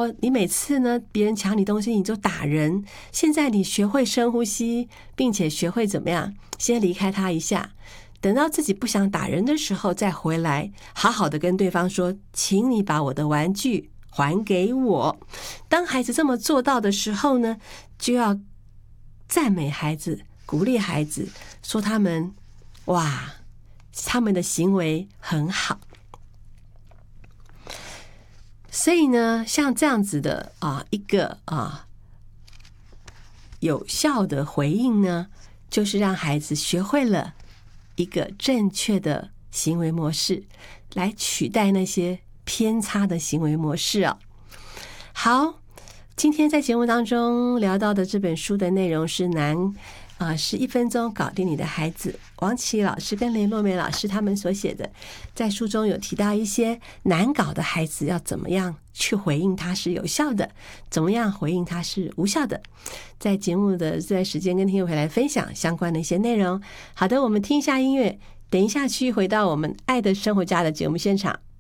说你每次呢别人抢你东西你就打人，现在你学会深呼吸，并且学会怎么样先离开他一下，等到自己不想打人的时候再回来，好好的跟对方说，请你把我的玩具还给我。当孩子这么做到的时候呢，就要赞美孩子，鼓励孩子，说他们的行为很好。所以呢，像这样子的一个有效的回应呢，就是让孩子学会了一个正确的行为模式，来取代那些偏差的行为模式啊。好，今天在节目当中聊到的这本书的内容是是1分钟搞定你的孩子，王琦老师跟雷洛梅老师他们所写的，在书中有提到一些难搞的孩子要怎么样去回应他是有效的，怎么样回应他是无效的。在节目的这段时间跟听友会来分享相关的一些内容。好的，我们听一下音乐，等一下去回到我们爱的生活家的节目现场。